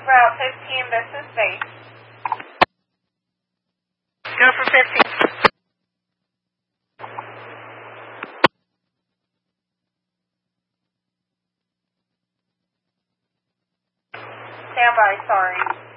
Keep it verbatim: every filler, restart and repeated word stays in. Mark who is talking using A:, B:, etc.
A: Route fifteen, this is base. Go for fifteen. Stand by, sorry.